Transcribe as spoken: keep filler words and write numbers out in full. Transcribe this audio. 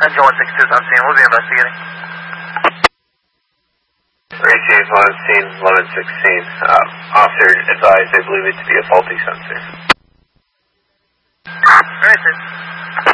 Engine one six two is on scene. We'll be investigating. Racing one scene, eleven sixteen. Uh, officer advised, I believe it to be a faulty sensor. Racing.